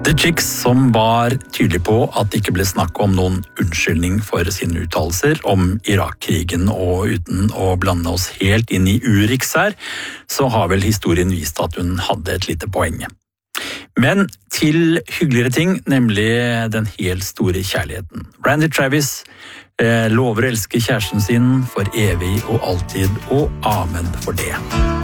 The Chicks, som var tydelig på at det ikke ble snakk om noen unnskyldning for sine uttalelser om Irak-krigen, og uten å blande oss helt inn i Urix her, så har vel historien vist at hun hadde et lite poeng. Men til hyggeligere ting, nemlig den helt store kjærligheten. Randy Travis lover å elske kjæresten sin for evig og alltid, og amen for det.